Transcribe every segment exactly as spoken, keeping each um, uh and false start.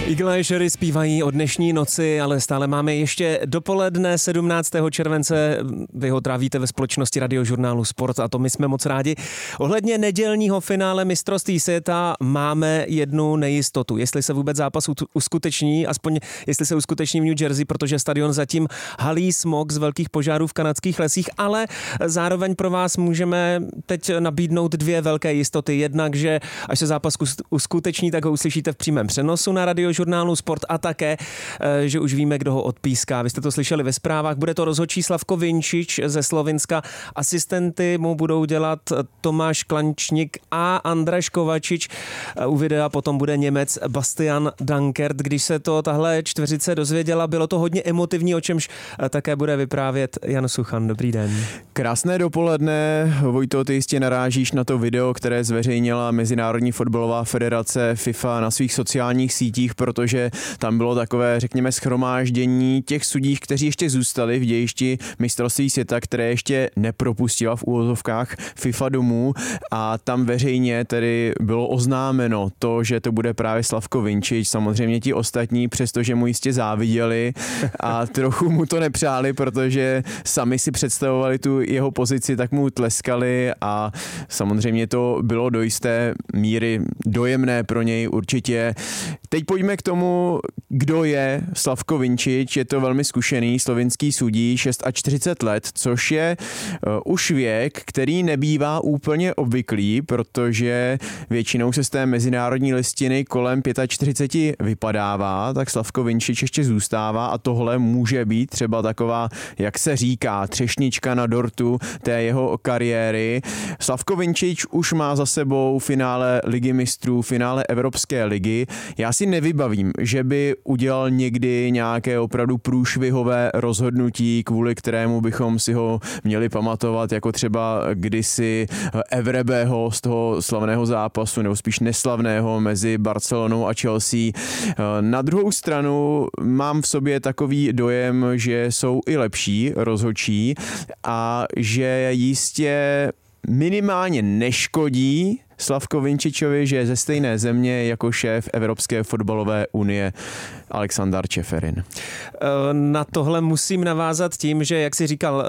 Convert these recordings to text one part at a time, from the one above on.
Eagle Eye Cherry zpívají o dnešní noci, ale stále máme ještě dopoledne sedmnáctého července. Vy ho trávíte ve společnosti Radiožurnálu Sport a to my jsme moc rádi. Ohledně nedělního finále mistrovství světa máme jednu nejistotu. Jestli se vůbec zápas uskuteční, aspoň jestli se uskuteční v New Jersey, protože stadion zatím halí smog z velkých požárů v kanadských lesích, ale zároveň pro vás můžeme teď nabídnout dvě velké jistoty. Jednak, že až se zápas uskuteční, tak ho uslyšíte v přímém přenosu na Radiožurnálu Sport a také, že už víme, kdo ho odpíská. Vy jste to slyšeli ve zprávách, bude to rozhodčí Slavko Vinčič ze Slovinska. Asistenty mu budou dělat Tomáš Klančník a Andreš Kovačič. U videa potom bude Němec Bastian Dankert. Když se to tahle čtveřice dozvěděla, bylo to hodně emotivní, o čemž také bude vyprávět Jan Suchan. Dobrý den. Krásné dopoledne. Vojto, ty jistě narážíš na to video, které zveřejnila Mezinárodní fotbalová federace FIFA na svých sociálních sítích, protože tam bylo takové, řekněme, shromáždění těch sudích, kteří ještě zůstali v dějišti mistrovství světa, které ještě nepropustila v úvozovkách FIFA domů, a tam veřejně tedy bylo oznámeno to, že to bude právě Slavko Vinčič. Samozřejmě ti ostatní, přestože mu jistě záviděli a trochu mu to nepřáli, protože sami si představovali tu jeho pozici, tak mu tleskali a samozřejmě to bylo do jisté míry dojemné pro něj určitě. Teď pojďme k tomu, kdo je Slavko Vinčič. Je to velmi zkušený slovinský sudí, čtyřicet šest let, což je uh, už věk, který nebývá úplně obvyklý, protože většinou se z té mezinárodní listiny kolem čtyřicet pět vypadává, tak Slavko Vinčič ještě zůstává a tohle může být třeba taková, jak se říká, třešnička na dortu té jeho kariéry. Slavko Vinčič už má za sebou finále Ligy mistrů, finále Evropské ligy. Já si nevybavím, že by udělal někdy nějaké opravdu průšvihové rozhodnutí, kvůli kterému bychom si ho měli pamatovat, jako třeba kdysi Evrebeho z toho slavného zápasu, nebo spíš neslavného mezi Barcelonou a Chelsea. Na druhou stranu mám v sobě takový dojem, že jsou i lepší rozhodčí a že jistě minimálně neškodí Slavko Vinčičovi, že je ze stejné země jako šéf Evropské fotbalové unie Aleksandar Čeferin. Na tohle musím navázat tím, že, jak jsi říkal,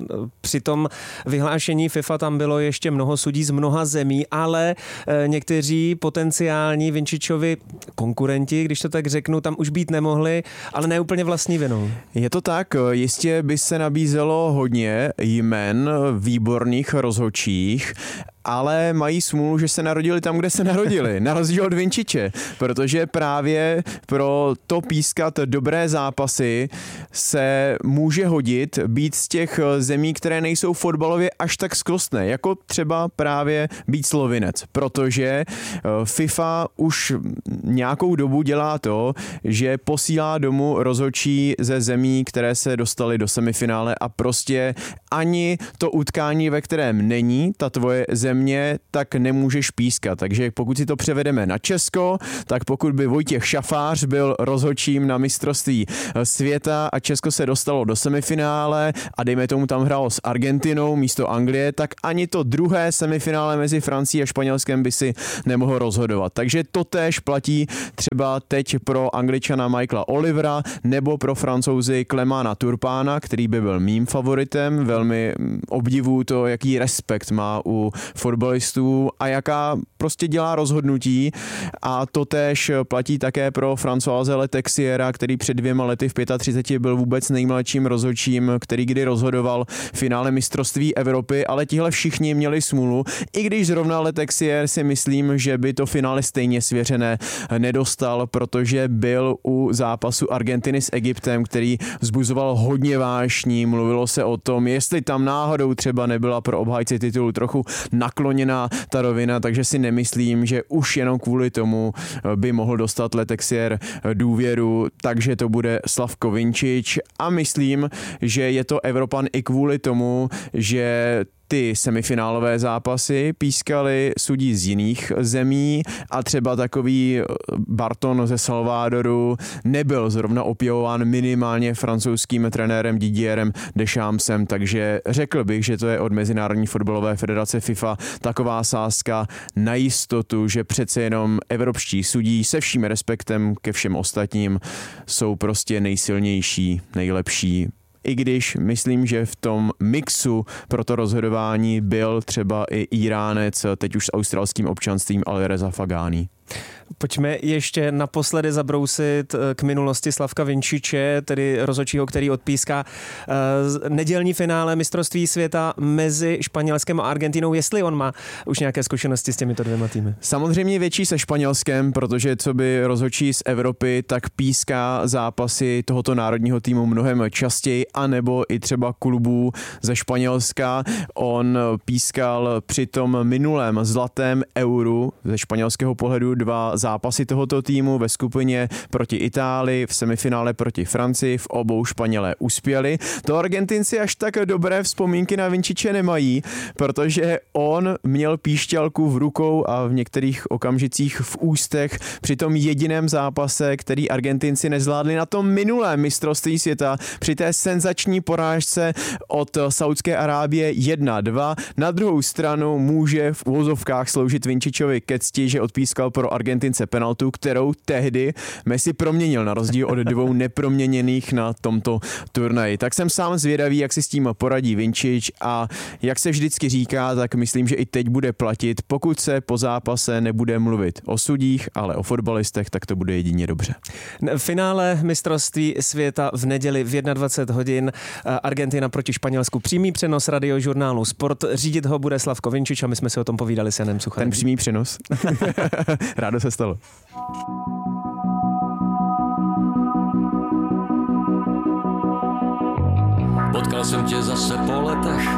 při tom vyhlášení FIFA tam bylo ještě mnoho sudí z mnoha zemí, ale někteří potenciální Vinčičovi konkurenti, když to tak řeknu, tam už být nemohli, ale ne úplně vlastní vinou. Je to tak, jistě by se nabízelo hodně jmen výborných rozhodčích, ale mají smůlu, že se narodili tam, kde se narodili, na rozdíl od Vinčiče, protože právě pro to pískat dobré zápasy se může hodit být z těch zemí, které nejsou fotbalově až tak skvostné, jako třeba právě být Slovinec, protože FIFA už nějakou dobu dělá to, že posílá domů rozhodčí ze zemí, které se dostaly do semifinále a prostě ani to utkání, ve kterém není ta tvoje země, tak nemůžeš pískat. Takže pokud si to převedeme na Česko, tak pokud by Vojtěch Šafář byl rozhodčím na mistrovství světa a Česko se dostalo do semifinále a dejme tomu tam hrálo s Argentinou místo Anglie, tak ani to druhé semifinále mezi Francií a Španělskem by si nemohl rozhodovat. Takže to též platí třeba teď pro Angličana Michaela Olivera nebo pro Francouzi Clemana Turpána, který by byl mým favoritem. Velmi obdivuju to, jaký respekt má u fotbalistů a jaká prostě dělá rozhodnutí, a to též platí také pro Françoise Letexiera, který před dvěma lety v třiceti pěti byl vůbec nejmladším rozhodčím, který kdy rozhodoval v finále mistrovství Evropy, ale tihle všichni měli smůlu, i když zrovna Letexier si myslím, že by to finále stejně svěřené nedostal, protože byl u zápasu Argentiny s Egyptem, který vzbuzoval hodně vášní, mluvilo se o tom, jestli tam náhodou třeba nebyla pro obhájce titulu trochu nakloněná ta rovina, takže si nemyslím, že už jenom kvůli tomu by mohl dostat Letexier důvěru, takže to bude Slavko Vinčič a myslím, že je to Evropan i kvůli tomu, že ty semifinálové zápasy pískali sudí z jiných zemí a třeba takový Barton ze Salvadoru nebyl zrovna opěvován minimálně francouzským trenérem Didierem Deschampsem, takže řekl bych, že to je od Mezinárodní fotbalové federace FIFA taková sázka na jistotu, že přece jenom evropští sudí se vším respektem ke všem ostatním jsou prostě nejsilnější, nejlepší. I když myslím, že v tom mixu pro to rozhodování byl třeba i Iránec, teď už s australským občanstvím Alireza Fagání. Pojďme ještě naposledy zabrousit k minulosti Slavka Vinčiče, tedy rozhodčího, který odpíská nedělní finále mistrovství světa mezi Španělskem a Argentinou, jestli on má už nějaké zkušenosti s těmito dvěma týmy. Samozřejmě větší se Španělskem, protože co by rozhodčí z Evropy, tak píská zápasy tohoto národního týmu mnohem častěji, anebo i třeba klubů ze Španělska. On pískal při tom minulém zlatém euru ze španělského pohledu dva zápasy tohoto týmu ve skupině proti Itálii, v semifinále proti Francii, v obou Španělé uspěli. To Argentinci až tak dobré vzpomínky na Vinčiče nemají, protože on měl píšťalku v rukou a v některých okamžicích v ústech při tom jediném zápase, který Argentinci nezvládli na tom minulém mistrovství světa, při té senzační porážce od Saudské Arábie jedna dva. Na druhou stranu může v uvozovkách sloužit Vinčičovi ke cti, že odpískal pro Argentince penaltu, kterou tehdy Messi proměnil na rozdíl od dvou neproměněných na tomto turnaji. Tak jsem sám zvědavý, jak si s tím poradí Vinčič a jak se vždycky říká, tak myslím, že i teď bude platit. Pokud se po zápase nebude mluvit o sudích, ale o fotbalistech, tak to bude jedině dobře. Finále mistrovství světa v neděli v dvacet jedna hodin. Argentina proti Španělsku. Přímý přenos Radiožurnálu Sport. Řídit ho bude Slavko Vinčič a my jsme si o tom povídali s Janem Sucharem. Ten přímý přenos. Rádo se stalo. Potkal jsem tě zase po letech,